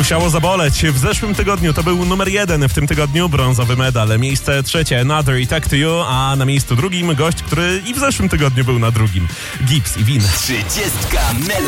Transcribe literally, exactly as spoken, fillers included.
Musiało zaboleć. W zeszłym tygodniu to był numer jeden, w tym tygodniu brązowy medal. Miejsce trzecie Another i Talk to You, a na miejscu drugim gość, który i w zeszłym tygodniu był na drugim. Gibbs i Win. Trzydziestka Melo